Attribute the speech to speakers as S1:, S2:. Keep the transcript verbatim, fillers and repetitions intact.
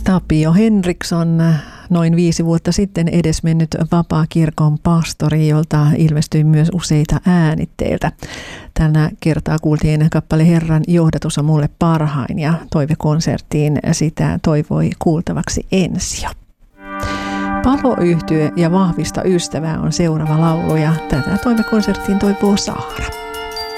S1: Tapio Henriksson, noin viisi vuotta sitten edesmennyt Vapaakirkon pastori, jolta ilmestyi myös useita äänitteiltä. Tällä kertaa kuultiin kappale Herran johdatus on mulle parhain ja toivekonserttiin sitä toivoi kuultavaksi Ensio. Paloyhtye ja Vahvista ystävää on seuraava laulu ja tätä toivekonserttiin toivoo Saara.